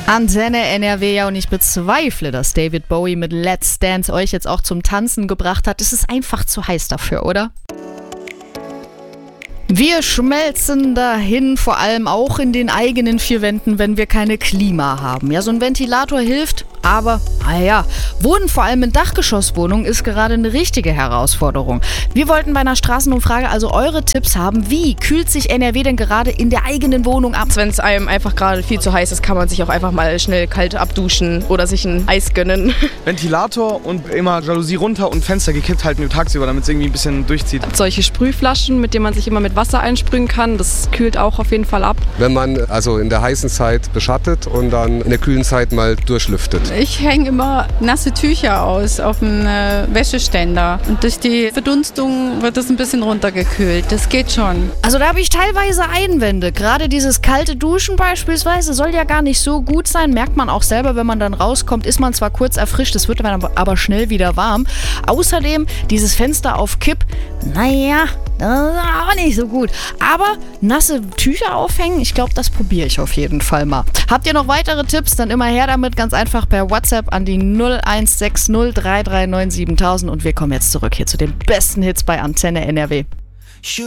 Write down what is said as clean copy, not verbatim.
Antenne NRW, ja, und ich bezweifle, dass David Bowie mit Let's Dance euch jetzt auch zum Tanzen gebracht hat. Es ist einfach zu heiß dafür, oder? Wir schmelzen dahin, vor allem auch in den eigenen vier Wänden, wenn wir keine Klima haben. Ja, so ein Ventilator hilft, aber, naja, Wohnen vor allem in Dachgeschosswohnungen ist gerade eine richtige Herausforderung. Wir wollten bei einer Straßenumfrage also eure Tipps haben. Wie kühlt sich NRW denn gerade in der eigenen Wohnung ab? Wenn es einem einfach gerade viel zu heiß ist, kann man sich auch einfach mal schnell kalt abduschen oder sich ein Eis gönnen. Ventilator und immer Jalousie runter und Fenster gekippt halten tagsüber, damit es irgendwie ein bisschen durchzieht. Solche Sprühflaschen, mit denen man sich immer mit Wasser einsprühen kann, das kühlt auch auf jeden Fall ab. Wenn man also in der heißen Zeit beschattet und dann in der kühlen Zeit mal durchlüftet. Ich hänge immer nasse Tücher aus auf dem Wäscheständer und durch die Verdunstung wird das ein bisschen runtergekühlt. Das geht schon. Also da habe ich teilweise Einwände. Gerade dieses kalte Duschen beispielsweise soll ja gar nicht so gut sein. Merkt man auch selber, wenn man dann rauskommt, ist man zwar kurz erfrischt, es wird dann aber schnell wieder warm. Außerdem dieses Fenster auf Kipp, naja, das ist auch nicht so gut. Aber nasse Tücher aufhängen, ich glaube, das probiere ich auf jeden Fall mal. Habt ihr noch weitere Tipps? Dann immer her damit, ganz einfach per WhatsApp an die 0160 339 7000. Und wir kommen jetzt zurück hier zu den besten Hits bei Antenne NRW.